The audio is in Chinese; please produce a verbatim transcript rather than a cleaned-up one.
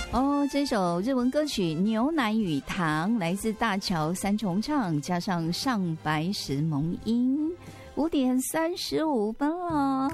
哦，这首日文歌曲《牛奶与糖》来自大桥三重唱，加上上白石萌音，五点三十五分了。